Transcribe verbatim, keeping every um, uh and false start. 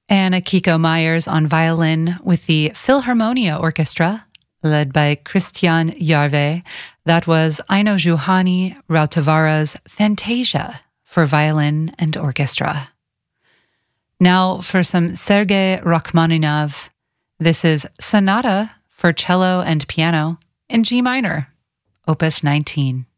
Anna Kiko Myers on violin with the Philharmonia Orchestra, led by Christian Jarve. That was Aino Juhani Rautavaara's Fantasia for violin and orchestra. Now for some Sergei Rachmaninov. This is Sonata for cello and piano in G minor, Opus nineteen.